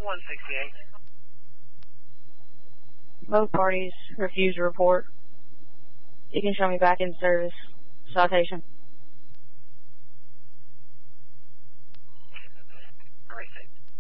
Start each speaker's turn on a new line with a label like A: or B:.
A: 168.
B: Both parties refuse to report. You can show me back in service. Citation.
A: Perfect.